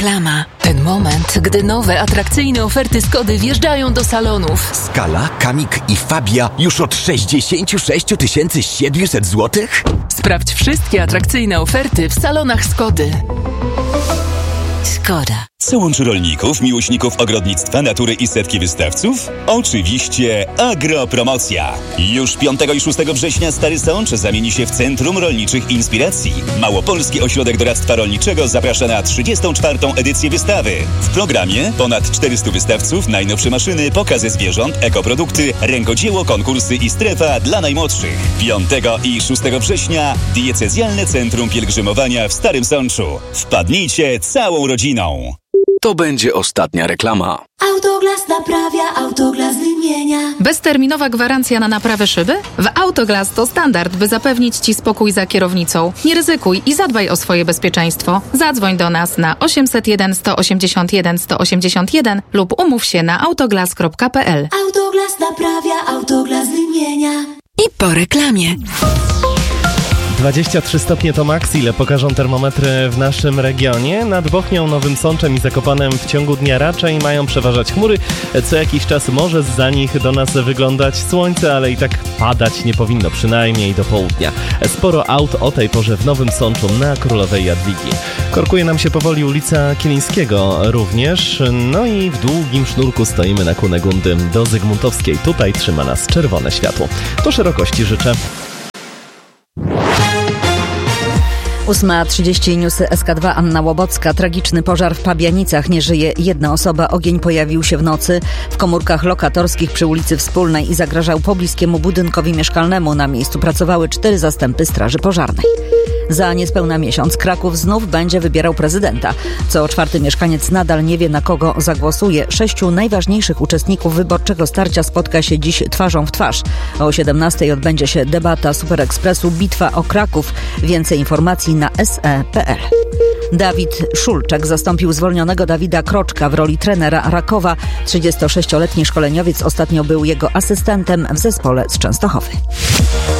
Reklama. Ten moment, gdy nowe, atrakcyjne oferty Skody wjeżdżają do salonów. Scala, Kamik i Fabia już od 66 700 zł? Sprawdź wszystkie atrakcyjne oferty w salonach Skody. Skoda. Co łączy rolników, miłośników ogrodnictwa, natury i setki wystawców? Oczywiście agropromocja. Już 5 i 6 września Stary Sącz zamieni się w Centrum Rolniczych Inspiracji. Małopolski Ośrodek Doradztwa Rolniczego zaprasza na 34. edycję wystawy. W programie ponad 400 wystawców, najnowsze maszyny, pokazy zwierząt, ekoprodukty, rękodzieło, konkursy i strefa dla najmłodszych. 5 i 6 września Diecezjalne Centrum Pielgrzymowania w Starym Sączu. Wpadnijcie całą rodziną. To będzie ostatnia reklama. Autoglas naprawia, Autoglas wymienia. Bezterminowa gwarancja na naprawę szyby? W Autoglas to standard, by zapewnić Ci spokój za kierownicą. Nie ryzykuj i zadbaj o swoje bezpieczeństwo. Zadzwoń do nas na 801 181 181 lub umów się na autoglas.pl. Autoglas naprawia, Autoglas wymienia. I po reklamie. 23 stopnie to maks, ile pokażą termometry w naszym regionie. Nad Bochnią, Nowym Sączem i Zakopanem w ciągu dnia raczej mają przeważać chmury. Co jakiś czas może za nich do nas wyglądać słońce, ale i tak padać nie powinno, przynajmniej do południa. Sporo aut o tej porze w Nowym Sączu na Królowej Jadwigi. Korkuje nam się powoli ulica Kilińskiego również. No i w długim sznurku stoimy na Kunegundy do Zygmuntowskiej. Tutaj trzyma nas czerwone światło. To szerokości życzę. 8:30 newsy SK2, Anna Łobocka. Tragiczny pożar w Pabianicach. Nie żyje jedna osoba. Ogień pojawił się w nocy w komórkach lokatorskich przy ulicy Wspólnej i zagrażał pobliskiemu budynkowi mieszkalnemu. Na miejscu pracowały 4 zastępy straży pożarnej. Za niespełna miesiąc Kraków znów będzie wybierał prezydenta. Co 4. mieszkaniec nadal nie wie, na kogo zagłosuje. 6 najważniejszych uczestników wyborczego starcia spotka się dziś twarzą w twarz. O 17:00 odbędzie się debata Super Expressu Bitwa o Kraków. Więcej informacji na se.pl. Dawid Szulczek zastąpił zwolnionego Dawida Kroczka w roli trenera Rakowa. 36-letni szkoleniowiec ostatnio był jego asystentem w zespole z Częstochowy.